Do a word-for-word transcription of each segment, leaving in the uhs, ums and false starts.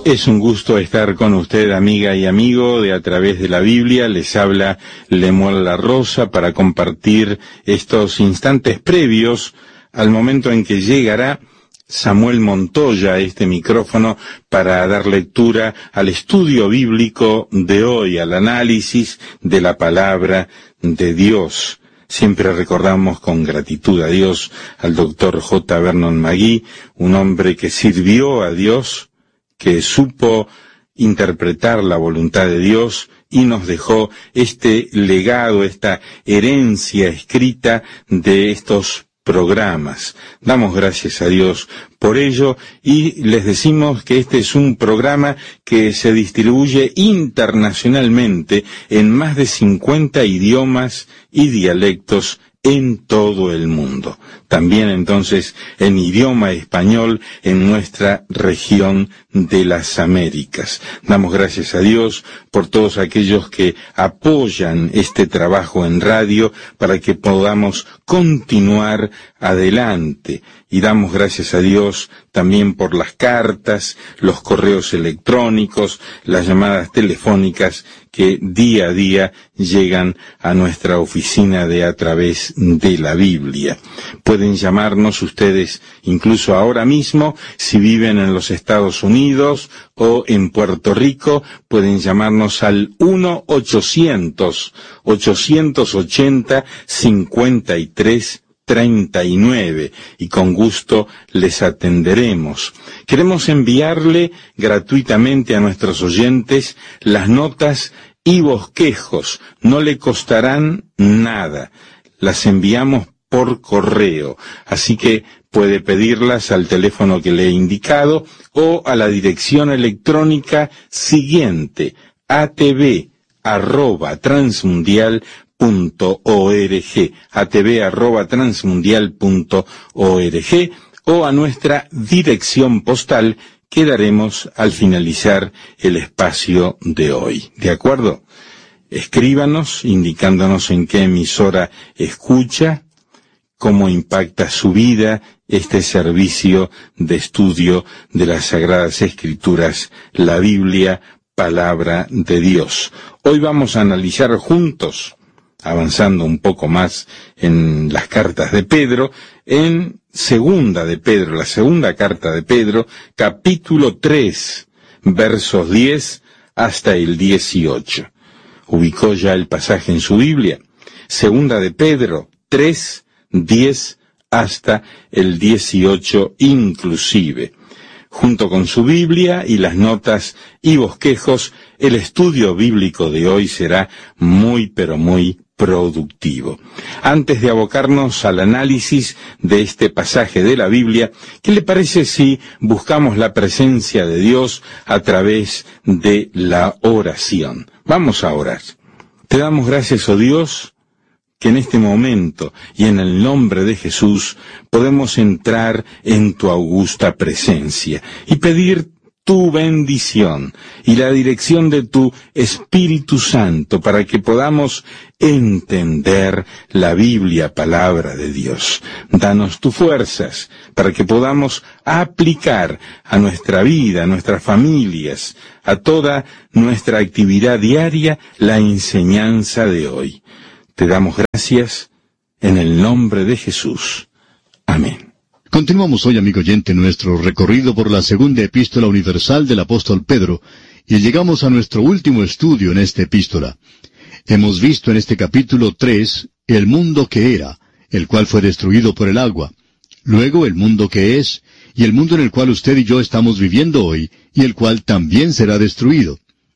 Es un gusto estar con usted, amiga y amigo, de A Través de la Biblia. Les habla Lemuel La Rosa para compartir estos instantes previos al momento en que llegará Samuel Montoya a este micrófono para dar lectura al estudio bíblico de hoy, al análisis de la palabra de Dios. Siempre recordamos con gratitud a Dios al doctor J. Vernon McGee, un hombre que sirvió a Dios, que supo interpretar la voluntad de Dios y nos dejó este legado, esta herencia escrita de estos programas. Damos gracias a Dios por ello y les decimos que este es un programa que se distribuye internacionalmente en más de cincuenta idiomas y dialectos en todo el mundo. También entonces en idioma español en nuestra región de las Américas. Damos gracias a Dios por todos aquellos que apoyan este trabajo en radio para que podamos continuar adelante. Y damos gracias a Dios también por las cartas, los correos electrónicos, las llamadas telefónicas que día a día llegan a nuestra oficina de A Través de la Biblia. Pueden llamarnos ustedes incluso ahora mismo, si viven en los Estados Unidos o en Puerto Rico, pueden llamarnos al uno ochocientos, ochocientos ochenta, cincuenta y tres treinta y nueve y con gusto les atenderemos. Queremos enviarle gratuitamente a nuestros oyentes las notas y bosquejos. No le costarán nada. Las enviamos por correo, así que puede pedirlas al teléfono que le he indicado o a la dirección electrónica siguiente: atv arroba transmundial punto org, atv arroba transmundial punto org, o a nuestra dirección postal que daremos al finalizar el espacio de hoy. ¿De acuerdo? Escríbanos indicándonos en qué emisora escucha, cómo impacta su vida este servicio de estudio de las Sagradas Escrituras, la Biblia, palabra de Dios. Hoy vamos a analizar juntos, avanzando un poco más en las cartas de Pedro, en segunda de Pedro, la segunda carta de Pedro, capítulo tres, versos diez hasta el dieciocho. ¿Ubicó ya el pasaje en su Biblia? Segunda de Pedro tres, diez hasta el dieciocho inclusive. Junto con su Biblia y las notas y bosquejos, el estudio bíblico de hoy será muy pero muy productivo. Antes de abocarnos al análisis de este pasaje de la Biblia, ¿qué le parece si buscamos la presencia de Dios a través de la oración? Vamos a orar. Te damos gracias, oh Dios, que en este momento y en el nombre de Jesús podemos entrar en tu augusta presencia y pedir tu bendición y la dirección de tu Espíritu Santo para que podamos entender la Biblia, palabra de Dios. Danos tus fuerzas para que podamos aplicar a nuestra vida, a nuestras familias, a toda nuestra actividad diaria la enseñanza de hoy. Te damos gracias en el nombre de Jesús. Amén. Continuamos hoy, amigo oyente, nuestro recorrido por la segunda epístola universal del apóstol Pedro, y llegamos a nuestro último estudio en esta epístola. Hemos visto en este capítulo tres el mundo que era, el cual fue destruido por el agua. Luego el mundo que es, y el mundo en el cual usted y yo estamos viviendo hoy, y el cual también será destruido.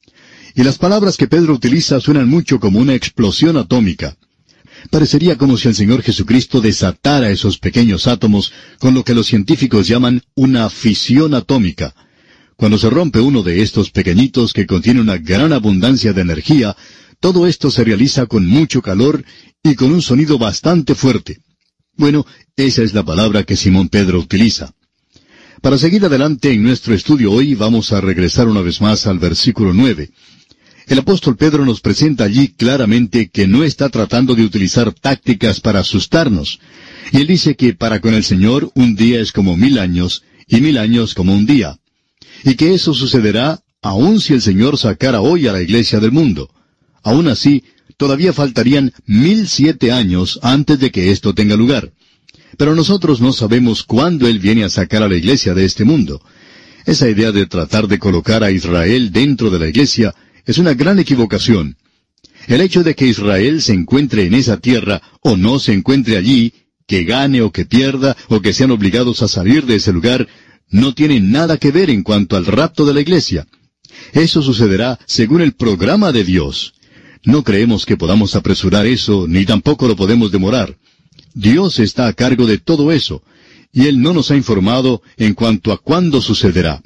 Y las palabras que Pedro utiliza suenan mucho como una explosión atómica. Parecería como si el Señor Jesucristo desatara esos pequeños átomos con lo que los científicos llaman una fisión atómica. Cuando se rompe uno de estos pequeñitos que contiene una gran abundancia de energía, todo esto se realiza con mucho calor y con un sonido bastante fuerte. Bueno, esa es la palabra que Simón Pedro utiliza. Para seguir adelante en nuestro estudio hoy vamos a regresar una vez más al versículo nueve. El apóstol Pedro nos presenta allí claramente que no está tratando de utilizar tácticas para asustarnos. Y él dice que para con el Señor un día es como mil años, y mil años como un día. y que eso sucederá aun si el Señor sacara hoy a la iglesia del mundo. Aun así, todavía faltarían mil siete años antes de que esto tenga lugar. Pero nosotros no sabemos cuándo Él viene a sacar a la iglesia de este mundo. Esa idea de tratar de colocar a Israel dentro de la iglesia es una gran equivocación. El hecho de que Israel se encuentre en esa tierra o no se encuentre allí, que gane o que pierda o que sean obligados a salir de ese lugar, no tiene nada que ver en cuanto al rapto de la iglesia. Eso sucederá según el programa de Dios. No creemos que podamos apresurar eso, ni tampoco lo podemos demorar. Dios está a cargo de todo eso, y Él no nos ha informado en cuanto a cuándo sucederá.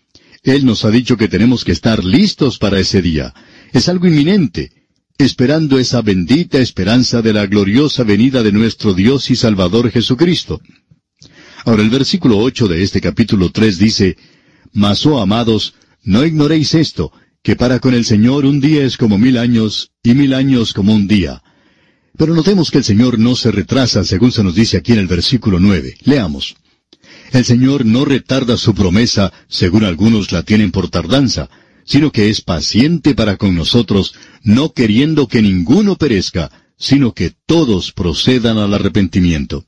Él nos ha dicho que tenemos que estar listos para ese día. Es algo inminente, esperando esa bendita esperanza de la gloriosa venida de nuestro Dios y Salvador Jesucristo. Ahora el versículo ocho de este capítulo tres dice, Mas, oh amados, no ignoréis esto, que para con el Señor un día es como mil años, y mil años como un día. Pero notemos que el Señor no se retrasa, según se nos dice aquí en el versículo nueve. Leamos. El Señor no retarda su promesa, según algunos la tienen por tardanza, sino que es paciente para con nosotros, no queriendo que ninguno perezca, sino que todos procedan al arrepentimiento.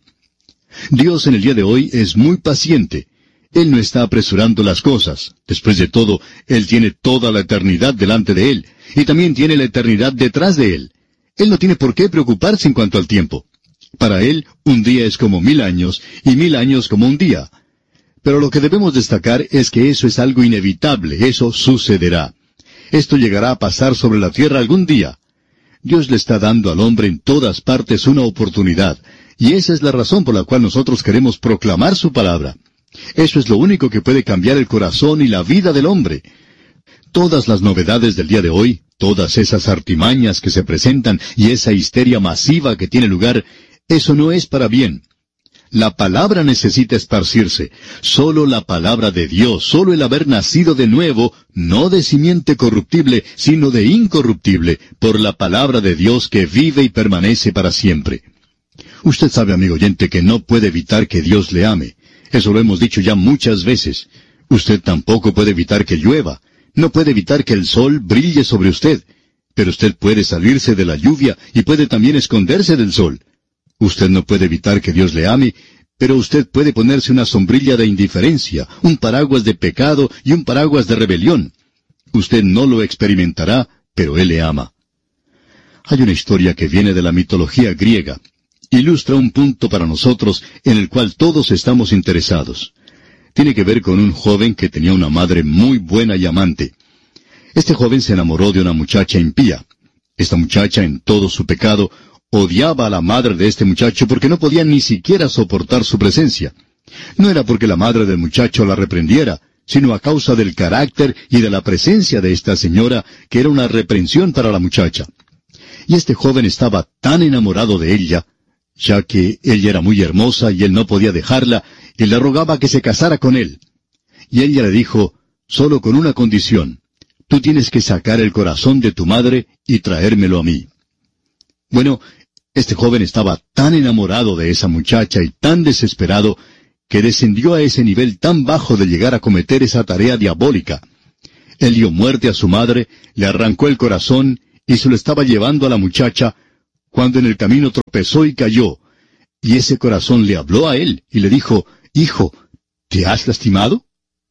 Dios en el día de hoy es muy paciente. Él no está apresurando las cosas. Después de todo, Él tiene toda la eternidad delante de Él, y también tiene la eternidad detrás de Él. Él no tiene por qué preocuparse en cuanto al tiempo. Para Él, un día es como mil años, y mil años como un día. Pero lo que debemos destacar es que eso es algo inevitable, eso sucederá. Esto llegará a pasar sobre la tierra algún día. Dios le está dando al hombre en todas partes una oportunidad, y esa es la razón por la cual nosotros queremos proclamar su palabra. Eso es lo único que puede cambiar el corazón y la vida del hombre. Todas las novedades del día de hoy, todas esas artimañas que se presentan y esa histeria masiva que tiene lugar, eso no es para bien. La palabra necesita esparcirse. Solo la palabra de Dios, solo el haber nacido de nuevo, no de simiente corruptible, sino de incorruptible, por la palabra de Dios que vive y permanece para siempre. Usted sabe, amigo oyente, que no puede evitar que Dios le ame. Eso lo hemos dicho ya muchas veces. Usted tampoco puede evitar que llueva. No puede evitar que el sol brille sobre usted. Pero usted puede salirse de la lluvia y puede también esconderse del sol. Usted no puede evitar que Dios le ame, pero usted puede ponerse una sombrilla de indiferencia, un paraguas de pecado y un paraguas de rebelión. Usted no lo experimentará, pero Él le ama. Hay una historia que viene de la mitología griega. Ilustra un punto para nosotros en el cual todos estamos interesados. Tiene que ver con un joven que tenía una madre muy buena y amante. Este joven se enamoró de una muchacha impía. Esta muchacha, en todo su pecado, odiaba a la madre de este muchacho porque no podía ni siquiera soportar su presencia. No era porque la madre del muchacho la reprendiera, sino a causa del carácter y de la presencia de esta señora, que era una reprensión para la muchacha. Y este joven estaba tan enamorado de ella, ya que ella era muy hermosa y él no podía dejarla, y le rogaba que se casara con él. Y ella le dijo, solo con una condición, tú tienes que sacar el corazón de tu madre y traérmelo a mí. Bueno, este joven estaba tan enamorado de esa muchacha y tan desesperado, que descendió a ese nivel tan bajo de llegar a cometer esa tarea diabólica. Él dio muerte a su madre, le arrancó el corazón y se lo estaba llevando a la muchacha, cuando en el camino tropezó y cayó. Y ese corazón le habló a él y le dijo, Hijo, ¿te has lastimado?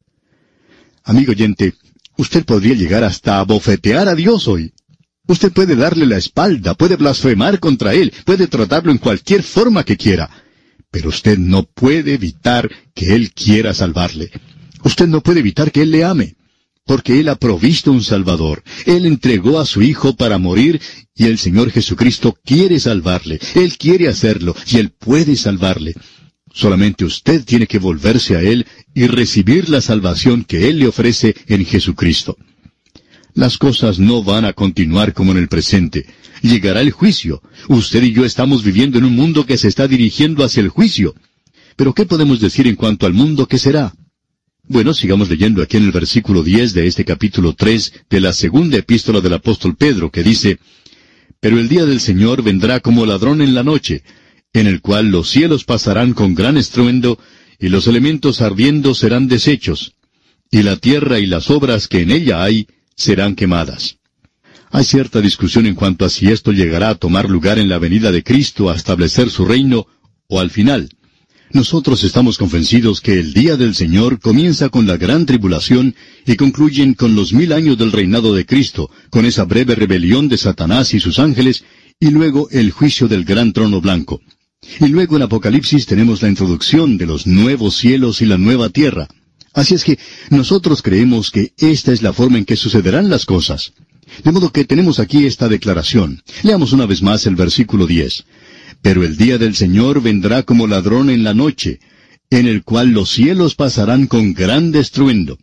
Amigo oyente, usted podría llegar hasta a bofetear a Dios hoy. Usted puede darle la espalda, puede blasfemar contra Él, puede tratarlo en cualquier forma que quiera. Pero usted no puede evitar que Él quiera salvarle. Usted no puede evitar que Él le ame. Porque Él ha provisto un Salvador. Él entregó a su Hijo para morir, y el Señor Jesucristo quiere salvarle. Él quiere hacerlo, y Él puede salvarle. Solamente usted tiene que volverse a Él y recibir la salvación que Él le ofrece en Jesucristo. Las cosas no van a continuar como en el presente. Llegará el juicio. Usted y yo estamos viviendo en un mundo que se está dirigiendo hacia el juicio. Pero ¿qué podemos decir en cuanto al mundo que será? Bueno, sigamos leyendo aquí en el versículo diez de este capítulo tres de la segunda epístola del apóstol Pedro, que dice, Pero el día del Señor vendrá como ladrón en la noche, en el cual los cielos pasarán con gran estruendo, y los elementos ardiendo serán deshechos, y la tierra y las obras que en ella hay serán quemadas. Hay cierta discusión en cuanto a si esto llegará a tomar lugar en la venida de Cristo a establecer su reino, o al final. Nosotros estamos convencidos que el día del Señor comienza con la gran tribulación y concluyen con los mil años del reinado de Cristo, con esa breve rebelión de Satanás y sus ángeles, y luego el juicio del gran trono blanco. Y luego en Apocalipsis tenemos la introducción de los nuevos cielos y la nueva tierra. Así es que nosotros creemos que esta es la forma en que sucederán las cosas. De modo que tenemos aquí esta declaración. Leamos una vez más el versículo diez. Pero el día del Señor vendrá como ladrón en la noche, en el cual los cielos pasarán con gran estruendo.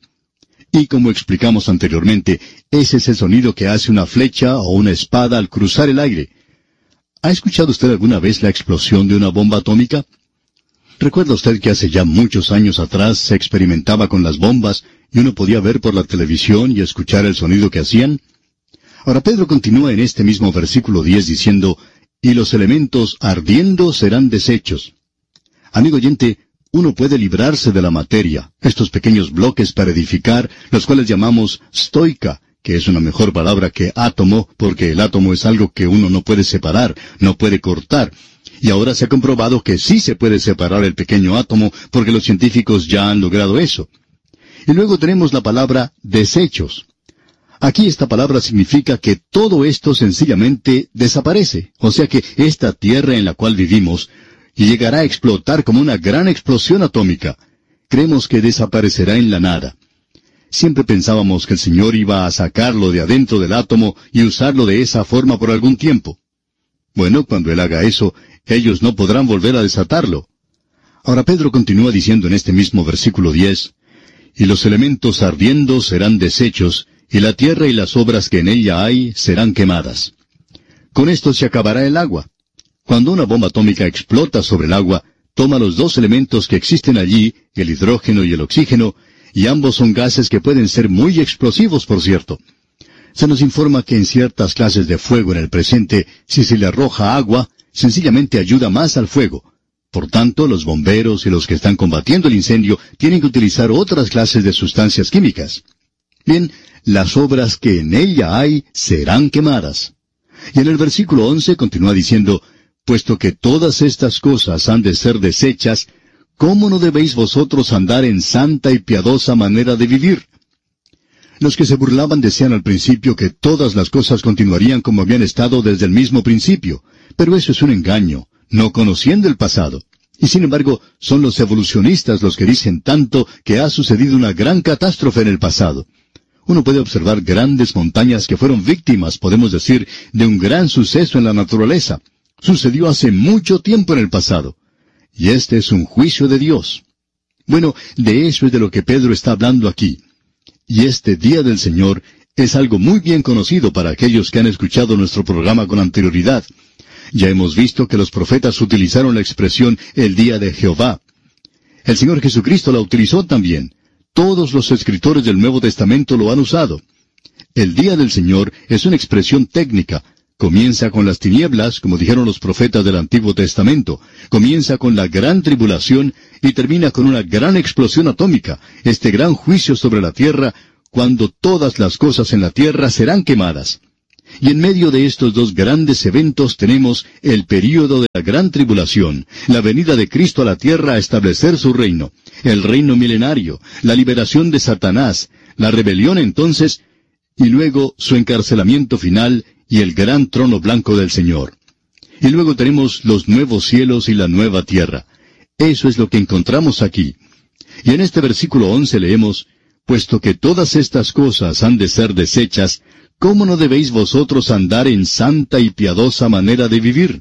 Y como explicamos anteriormente, ese es el sonido que hace una flecha o una espada al cruzar el aire. ¿Ha escuchado usted alguna vez la explosión de una bomba atómica? ¿Recuerda usted que hace ya muchos años atrás se experimentaba con las bombas y uno podía ver por la televisión y escuchar el sonido que hacían? Ahora Pedro continúa en este mismo versículo diez diciendo, y los elementos ardiendo serán deshechos. Amigo oyente, uno puede librarse de la materia, estos pequeños bloques para edificar, los cuales llamamos stoica, que es una mejor palabra que átomo, porque el átomo es algo que uno no puede separar, no puede cortar. Y ahora se ha comprobado que sí se puede separar el pequeño átomo, porque los científicos ya han logrado eso. Y luego tenemos la palabra desechos. Aquí esta palabra significa que todo esto sencillamente desaparece, o sea que esta tierra en la cual vivimos llegará a explotar como una gran explosión atómica. Creemos que desaparecerá en la nada. Siempre pensábamos que el Señor iba a sacarlo de adentro del átomo y usarlo de esa forma por algún tiempo. Bueno, cuando Él haga eso, ellos no podrán volver a desatarlo. Ahora Pedro continúa diciendo en este mismo versículo diez, y los elementos ardiendo serán deshechos, y la tierra y las obras que en ella hay serán quemadas. Con esto se acabará el agua. Cuando una bomba atómica explota sobre el agua, toma los dos elementos que existen allí, el hidrógeno y el oxígeno, y ambos son gases que pueden ser muy explosivos, por cierto. Se nos informa que en ciertas clases de fuego en el presente, si se le arroja agua, sencillamente ayuda más al fuego. Por tanto, los bomberos y los que están combatiendo el incendio tienen que utilizar otras clases de sustancias químicas. Bien, las obras que en ella hay serán quemadas. Y en el versículo once continúa diciendo, puesto que todas estas cosas han de ser deshechas, ¿cómo no debéis vosotros andar en santa y piadosa manera de vivir? Los que se burlaban decían al principio que todas las cosas continuarían como habían estado desde el mismo principio, pero eso es un engaño, no conociendo el pasado. Y sin embargo, son los evolucionistas los que dicen tanto que ha sucedido una gran catástrofe en el pasado. Uno puede observar grandes montañas que fueron víctimas, podemos decir, de un gran suceso en la naturaleza. Sucedió hace mucho tiempo en el pasado. Y este es un juicio de Dios. Bueno, de eso es de lo que Pedro está hablando aquí. Y este día del Señor es algo muy bien conocido para aquellos que han escuchado nuestro programa con anterioridad. Ya hemos visto que los profetas utilizaron la expresión el día de Jehová. El Señor Jesucristo la utilizó también. Todos los escritores del Nuevo Testamento lo han usado. El día del Señor es una expresión técnica. Comienza con las tinieblas, como dijeron los profetas del Antiguo Testamento. Comienza con la gran tribulación y termina con una gran explosión atómica, este gran juicio sobre la tierra, cuando todas las cosas en la tierra serán quemadas. Y en medio de estos dos grandes eventos tenemos el período de la gran tribulación, la venida de Cristo a la tierra a establecer su reino, el reino milenario, la liberación de Satanás, la rebelión entonces, y luego su encarcelamiento final y el gran trono blanco del Señor. Y luego tenemos los nuevos cielos y la nueva tierra. Eso es lo que encontramos aquí. Y en este versículo once leemos, puesto que todas estas cosas han de ser deshechas, ¿cómo no debéis vosotros andar en santa y piadosa manera de vivir?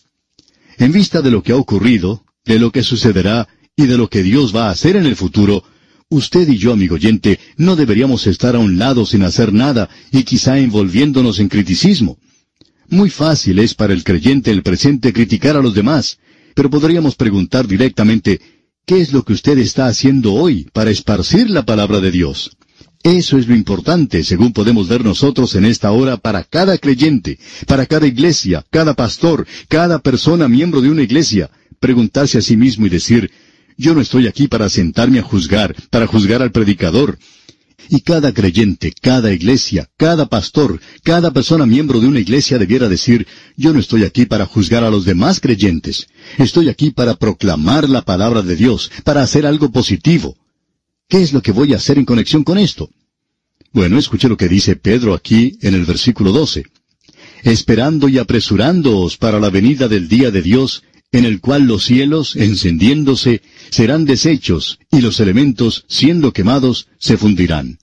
En vista de lo que ha ocurrido, de lo que sucederá y de lo que Dios va a hacer en el futuro, usted y yo, amigo oyente, no deberíamos estar a un lado sin hacer nada y quizá envolviéndonos en criticismo. Muy fácil es para el creyente en el presente criticar a los demás, pero podríamos preguntar directamente, ¿qué es lo que usted está haciendo hoy para esparcir la palabra de Dios? Eso es lo importante, según podemos ver nosotros en esta hora, para cada creyente, para cada iglesia, cada pastor, cada persona miembro de una iglesia, preguntarse a sí mismo y decir, Yo no estoy aquí para sentarme a juzgar, para juzgar al predicador. Y cada creyente, cada iglesia, cada pastor, cada persona miembro de una iglesia debiera decir, yo no estoy aquí para juzgar a los demás creyentes. Estoy aquí para proclamar la palabra de Dios, para hacer algo positivo. ¿Qué es lo que voy a hacer en conexión con esto? Bueno, escuche lo que dice Pedro aquí en el versículo doce. Esperando y apresurándoos para la venida del día de Dios, en el cual los cielos, encendiéndose, serán deshechos, y los elementos, siendo quemados, se fundirán.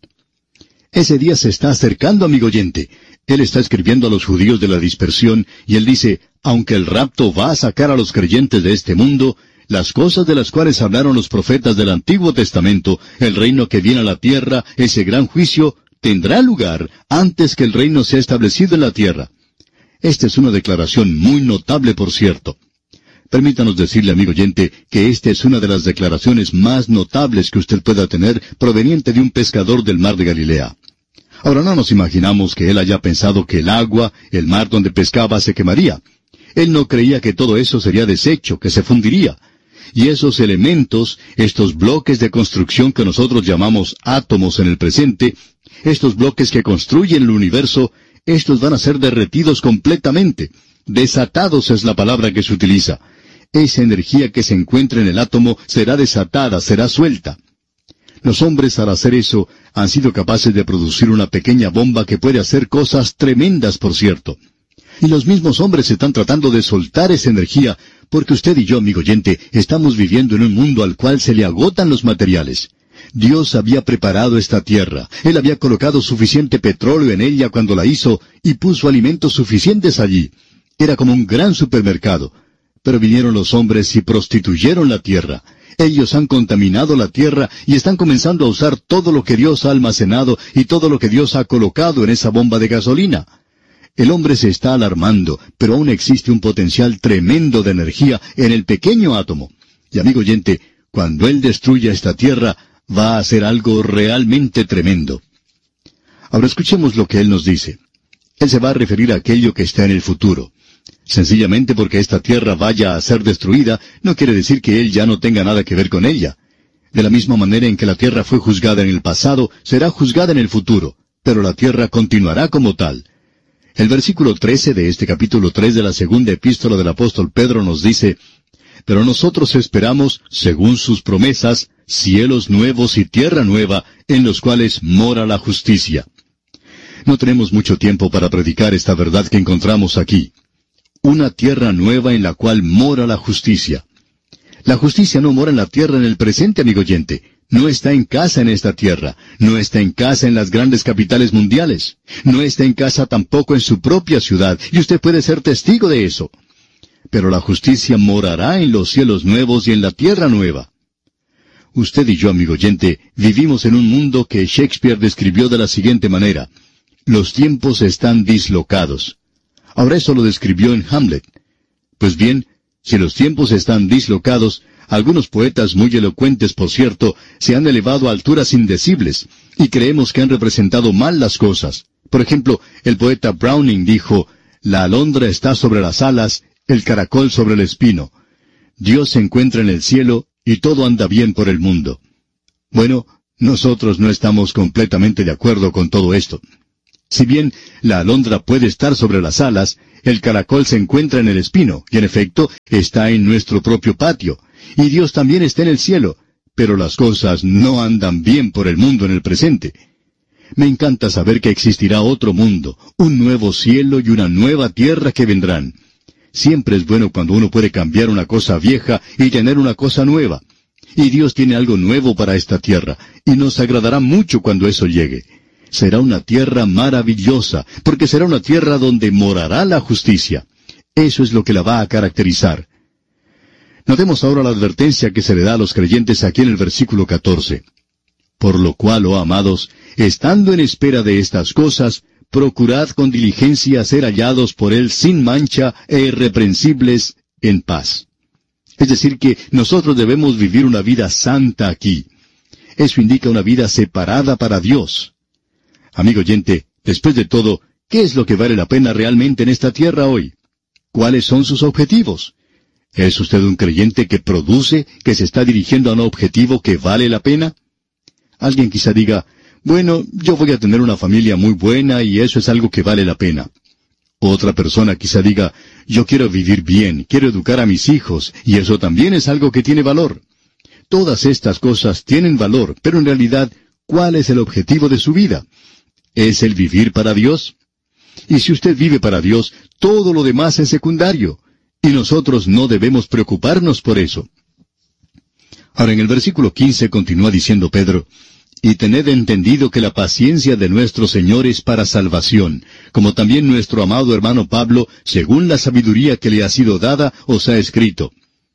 Ese día se está acercando, amigo oyente. Él está escribiendo a los judíos de la dispersión, y él dice, aunque el rapto va a sacar a los creyentes de este mundo, las cosas de las cuales hablaron los profetas del Antiguo Testamento, el reino que viene a la tierra, ese gran juicio, tendrá lugar antes que el reino sea establecido en la tierra. Esta es una declaración muy notable, por cierto. Permítanos decirle, amigo oyente, que esta es una de las declaraciones más notables que usted pueda tener proveniente de un pescador del mar de Galilea. Ahora no nos imaginamos que él haya pensado que el agua, el mar donde pescaba, se quemaría. Él no creía que todo eso sería deshecho, que se fundiría. Y esos elementos, estos bloques de construcción que nosotros llamamos átomos en el presente, estos bloques que construyen el universo, estos van a ser derretidos completamente. Desatados es la palabra que se utiliza. Esa energía que se encuentra en el átomo será desatada, será suelta. Los hombres, al hacer eso, han sido capaces de producir una pequeña bomba que puede hacer cosas tremendas, por cierto. Y los mismos hombres están tratando de soltar esa energía, porque usted y yo, amigo oyente, estamos viviendo en un mundo al cual se le agotan los materiales. Dios había preparado esta tierra. Él había colocado suficiente petróleo en ella cuando la hizo, y puso alimentos suficientes allí. Era como un gran supermercado. Pero vinieron los hombres y prostituyeron la tierra. Ellos han contaminado la tierra y están comenzando a usar todo lo que Dios ha almacenado y todo lo que Dios ha colocado en esa bomba de gasolina. El hombre se está alarmando, pero aún existe un potencial tremendo de energía en el pequeño átomo. Y amigo oyente, cuando Él destruya esta tierra, va a hacer algo realmente tremendo. Ahora escuchemos lo que Él nos dice. Él se va a referir a aquello que está en el futuro. Sencillamente porque esta tierra vaya a ser destruida, no quiere decir que Él ya no tenga nada que ver con ella. De la misma manera en que la tierra fue juzgada en el pasado, será juzgada en el futuro, pero la tierra continuará como tal. El versículo trece de este capítulo tres de la segunda epístola del apóstol Pedro nos dice, «Pero nosotros esperamos, según sus promesas, cielos nuevos y tierra nueva, en los cuales mora la justicia». No tenemos mucho tiempo para predicar esta verdad que encontramos aquí. Una tierra nueva en la cual mora la justicia. La justicia no mora en la tierra en el presente, amigo oyente. No está en casa en esta tierra. No está en casa en las grandes capitales mundiales. No está en casa tampoco en su propia ciudad, y usted puede ser testigo de eso. Pero la justicia morará en los cielos nuevos y en la tierra nueva. Usted y yo, amigo oyente, vivimos en un mundo que Shakespeare describió de la siguiente manera. Los tiempos están dislocados. Ahora eso lo describió en Hamlet. Pues bien, si los tiempos están dislocados, algunos poetas muy elocuentes, por cierto, se han elevado a alturas indecibles, y creemos que han representado mal las cosas. Por ejemplo, el poeta Browning dijo, «La alondra está sobre las alas, el caracol sobre el espino. Dios se encuentra en el cielo, y todo anda bien por el mundo». Bueno, nosotros no estamos completamente de acuerdo con todo esto. Si bien la alondra puede estar sobre las alas, el caracol se encuentra en el espino, y en efecto está en nuestro propio patio, y Dios también está en el cielo, pero las cosas no andan bien por el mundo en el presente. Me encanta saber que existirá otro mundo, un nuevo cielo y una nueva tierra que vendrán. Siempre es bueno cuando uno puede cambiar una cosa vieja y tener una cosa nueva. Y Dios tiene algo nuevo para esta tierra, y nos agradará mucho cuando eso llegue. Será una tierra maravillosa, porque será una tierra donde morará la justicia. Eso es lo que la va a caracterizar. Notemos ahora la advertencia que se le da a los creyentes aquí en el versículo catorce. Por lo cual, oh amados, estando en espera de estas cosas, procurad con diligencia ser hallados por Él sin mancha e irreprensibles en paz. Es decir que nosotros debemos vivir una vida santa aquí. Eso indica una vida separada para Dios. Amigo oyente, después de todo, ¿qué es lo que vale la pena realmente en esta tierra hoy? ¿Cuáles son sus objetivos? ¿Es usted un creyente que produce, que se está dirigiendo a un objetivo que vale la pena? Alguien quizá diga, bueno, yo voy a tener una familia muy buena y eso es algo que vale la pena. Otra persona quizá diga, yo quiero vivir bien, quiero educar a mis hijos, y eso también es algo que tiene valor. Todas estas cosas tienen valor, pero en realidad, ¿cuál es el objetivo de su vida? ¿Es el vivir para Dios? Y si usted vive para Dios, todo lo demás es secundario, y nosotros no debemos preocuparnos por eso. Ahora en el versículo quince continúa diciendo Pedro, y tened entendido que la paciencia de nuestro Señor es para salvación, como también nuestro amado hermano Pablo, según la sabiduría que le ha sido dada, os ha escrito.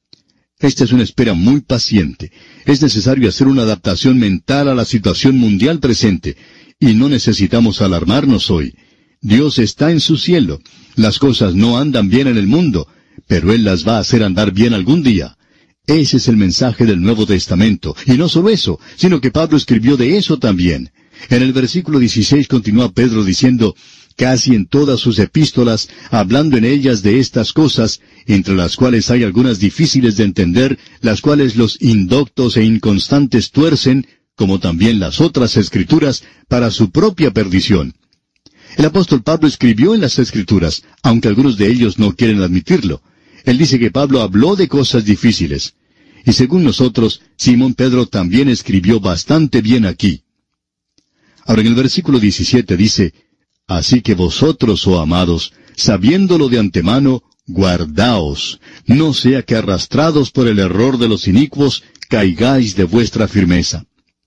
Esta es una espera muy paciente. Es necesario hacer una adaptación mental a la situación mundial presente, y no necesitamos alarmarnos hoy. Dios está en su cielo. Las cosas no andan bien en el mundo, pero Él las va a hacer andar bien algún día. Ese es el mensaje del Nuevo Testamento. Y no solo eso, sino que Pablo escribió de eso también. En el versículo dieciséis continúa Pedro diciendo, casi en todas sus epístolas, hablando en ellas de estas cosas, entre las cuales hay algunas difíciles de entender, las cuales los indoctos e inconstantes tuercen, como también las otras escrituras, para su propia perdición. El apóstol Pablo escribió en las escrituras, aunque algunos de ellos no quieren admitirlo. Él dice que Pablo habló de cosas difíciles. Y según nosotros, Simón Pedro también escribió bastante bien aquí. Ahora en el versículo diecisiete dice, así que vosotros, oh amados, sabiéndolo de antemano, guardaos, no sea que arrastrados por el error de los inicuos, caigáis de vuestra firmeza.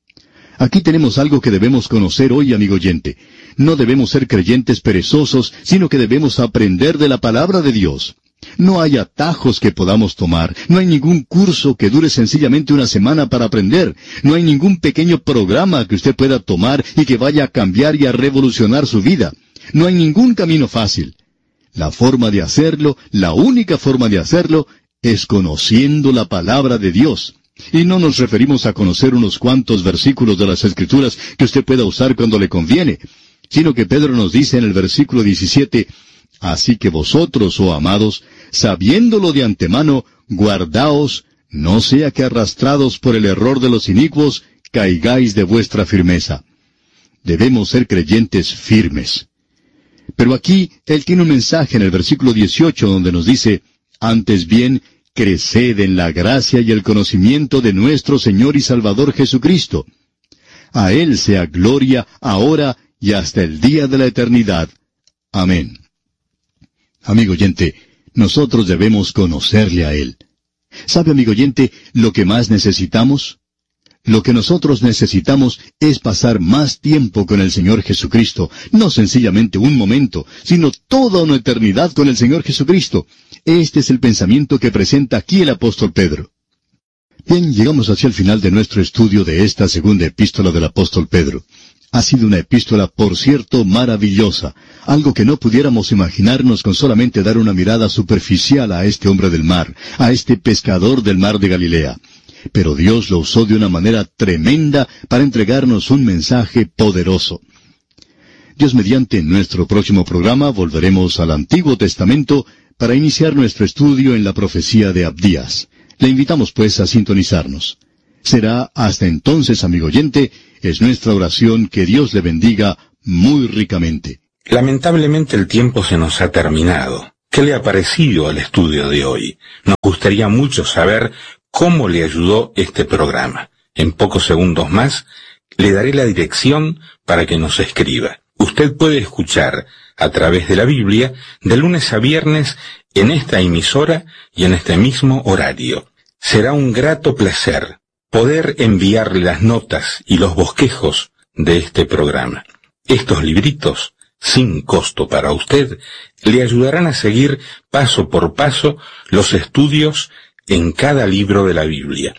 Aquí tenemos algo que debemos conocer hoy, amigo oyente. No debemos ser creyentes perezosos, sino que debemos aprender de la palabra de Dios. No hay atajos que podamos tomar, no hay ningún curso que dure sencillamente una semana para aprender, no hay ningún pequeño programa que usted pueda tomar y que vaya a cambiar y a revolucionar su vida. No hay ningún camino fácil. La forma de hacerlo, la única forma de hacerlo, es conociendo la palabra de Dios. Y no nos referimos a conocer unos cuantos versículos de las Escrituras que usted pueda usar cuando le conviene, sino que Pedro nos dice en el versículo diecisiete, así que vosotros, oh amados, sabiéndolo de antemano, guardaos, no sea que arrastrados por el error de los inicuos, caigáis de vuestra firmeza. Debemos ser creyentes firmes. Pero aquí, él tiene un mensaje en el versículo dieciocho donde nos dice, antes bien, creced en la gracia y el conocimiento de nuestro Señor y Salvador Jesucristo. A Él sea gloria, ahora y hasta el día de la eternidad. Amén. Amigo oyente, nosotros debemos conocerle a Él. ¿Sabe, amigo oyente, lo que más necesitamos? Lo que nosotros necesitamos es pasar más tiempo con el Señor Jesucristo, no sencillamente un momento, sino toda una eternidad con el Señor Jesucristo. Este es el pensamiento que presenta aquí el apóstol Pedro. Bien, llegamos hacia el final de nuestro estudio de esta segunda epístola del apóstol Pedro. Ha sido una epístola, por cierto, maravillosa, algo que no pudiéramos imaginarnos con solamente dar una mirada superficial a este hombre del mar, a este pescador del mar de Galilea. Pero Dios lo usó de una manera tremenda para entregarnos un mensaje poderoso. Dios mediante, en nuestro próximo programa volveremos al Antiguo Testamento para iniciar nuestro estudio en la profecía de Abdías. Le invitamos pues a sintonizarnos. Será hasta entonces, amigo oyente, es nuestra oración que Dios le bendiga muy ricamente. Lamentablemente el tiempo se nos ha terminado. ¿Qué le ha parecido el estudio de hoy? Nos gustaría mucho saber cómo le ayudó este programa. En pocos segundos más le daré la dirección para que nos escriba. Usted puede escuchar a través de la Biblia de lunes a viernes en esta emisora y en este mismo horario. Será un grato placer poder enviarle las notas y los bosquejos de este programa. Estos libritos, sin costo para usted, le ayudarán a seguir paso por paso los estudios en cada libro de la Biblia.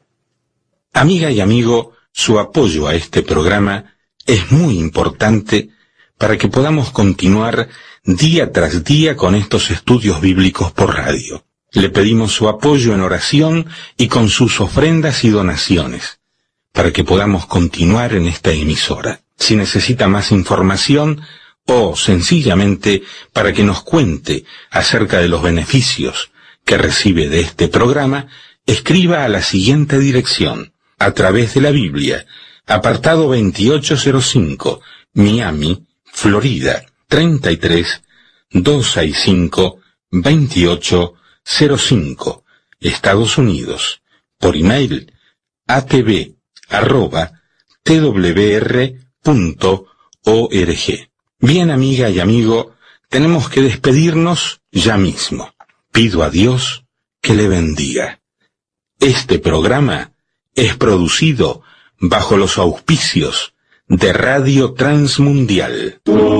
Amiga y amigo, su apoyo a este programa es muy importante para que podamos continuar día tras día con estos estudios bíblicos por radio. Le pedimos su apoyo en oración y con sus ofrendas y donaciones, para que podamos continuar en esta emisora. Si necesita más información o sencillamente para que nos cuente acerca de los beneficios que recibe de este programa, escriba a la siguiente dirección: A través de la Biblia, apartado veintiocho cero cinco, Miami, Florida, treinta y tres, doscientos sesenta y cinco, veintiocho cero cinco, Estados Unidos. Por email, atv arroba twr punto org. Bien, amiga y amigo, tenemos que despedirnos ya mismo. Pido a Dios que le bendiga. Este programa es producido bajo los auspicios de Radio Transmundial.